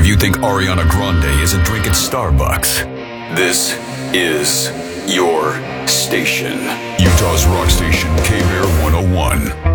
if you think Ariana Grande isn't drinking Starbucks, this is your station. Utah's rock station, K-Bear 101.